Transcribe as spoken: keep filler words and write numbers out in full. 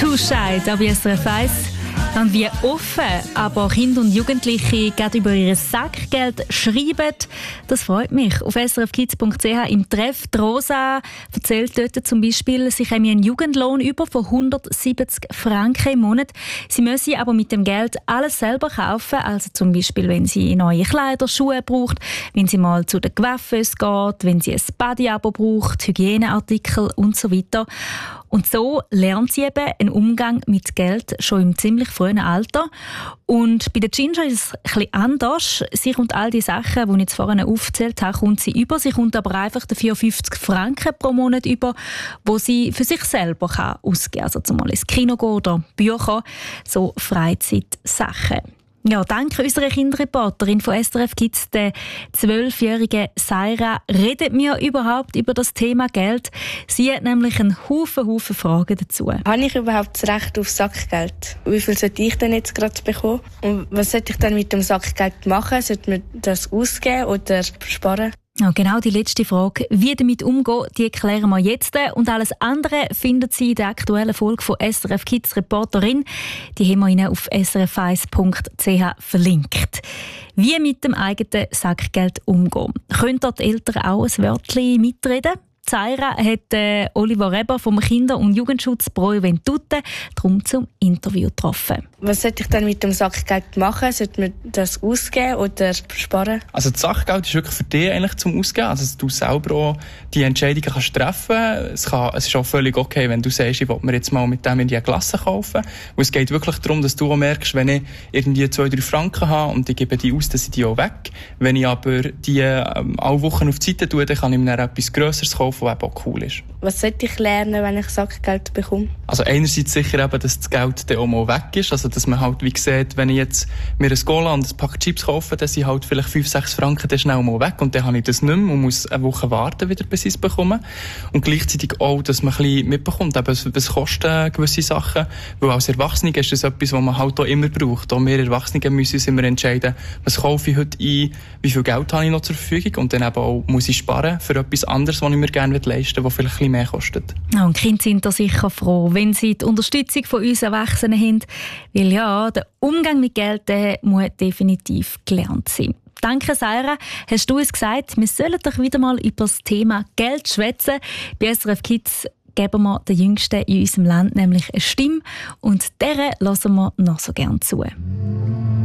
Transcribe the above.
Too Shy, da bei S R F eins. Und wie offen aber Kinder und Jugendliche gerade über ihr Sackgeld schreiben, das freut mich. Auf s r f kids punkt c h im Treff die Rosa erzählt dort zum Beispiel, sie haben einen Jugendlohn über von hundertsiebzig Franken im Monat. Sie müssen aber mit dem Geld alles selber kaufen, also zum Beispiel, wenn sie neue Kleider, Schuhe braucht, wenn sie mal zu den Coiffeuse geht, wenn sie ein Body-Abo braucht, Hygieneartikel und so weiter. Und so lernt sie eben einen Umgang mit Geld schon im ziemlich frühen Alter. Und bei der Ginger ist es ein bisschen anders. Sie kommt all die Sachen, die ich jetzt vorhin aufgezählt habe, kommt sie über. Sie kommt aber einfach dafür fünfzig Franken pro Monat über, die sie für sich selber kann ausgeben kann. Also zum Beispiel ins Kino gehen oder Bücher, so Freizeitsachen. Ja, dank unserer Kinderreporterin von S R F Kids, der zwölfjährigen Saira, redet mir überhaupt über das Thema Geld. Sie hat nämlich einen Haufen, Haufen Fragen dazu. Habe ich überhaupt das Recht auf Sackgeld? Wie viel sollte ich denn jetzt gerade bekommen? Und was sollte ich dann mit dem Sackgeld machen? Sollte man das ausgeben oder sparen? Ja, genau die letzte Frage, wie damit umgehen, die klären wir jetzt. Und alles andere findet Sie in der aktuellen Folge von S R F Kids Reporterin. Die haben wir Ihnen auf s r f eins punkt c h verlinkt. Wie mit dem eigenen Sackgeld umgehen. Können dort die Eltern auch ein Wörtchen mitreden? Zaira hat äh, Oliver Reber vom Kinder- und Jugendschutz Pro Juventute darum zum Interview getroffen. Was sollte ich dann mit dem Sackgeld machen? Sollte man das ausgeben oder sparen? Also das Sackgeld ist wirklich für dich eigentlich zum Ausgeben. Also dass du selber auch die Entscheidungen kannst treffen. Es, kann, es ist auch völlig okay, wenn du sagst, ich will mir jetzt mal mit dem in die Klasse kaufen. Und es geht wirklich darum, dass du auch merkst, wenn ich irgendwie zwei, drei Franken habe und ich gebe die aus, dann sind die auch weg. Wenn ich aber die ähm, alle Wochen auf die Seite tue, dann kann ich mir dann etwas Grösseres kaufen, was eben auch cool ist. Was sollte ich lernen, wenn ich Sackgeld bekomme? Also einerseits sicher eben, dass das Geld dann auch mal weg ist. Also dass man halt wie sieht, wenn ich jetzt mir ein Cola und ein Pack Chips kaufe, dann sind halt vielleicht fünf, sechs Franken dann schnell mal weg und dann habe ich das nicht mehr und muss eine Woche warten, wieder bis ich es bekomme. Und gleichzeitig auch, dass man ein bisschen mitbekommt, eben, was kosten gewisse Sachen, weil als Erwachsene ist das etwas, was man halt auch immer braucht. Auch wir Erwachsene müssen uns immer entscheiden, was kaufe ich heute ein, wie viel Geld habe ich noch zur Verfügung und dann eben auch, muss ich sparen für etwas anderes, was ich mir gerne leisten will, was vielleicht ein bisschen mehr kostet. Ja, und die Kinder sind da sicher froh, wenn sie die Unterstützung von uns Erwachsenen haben, weil ja, der Umgang mit Geld, der muss definitiv gelernt sein. Danke, Sarah. Hast du uns gesagt, wir sollen doch wieder mal über das Thema Geld schwätzen. Bei S R F Kids geben wir den Jüngsten in unserem Land nämlich eine Stimme und deren hören wir noch so gerne zu.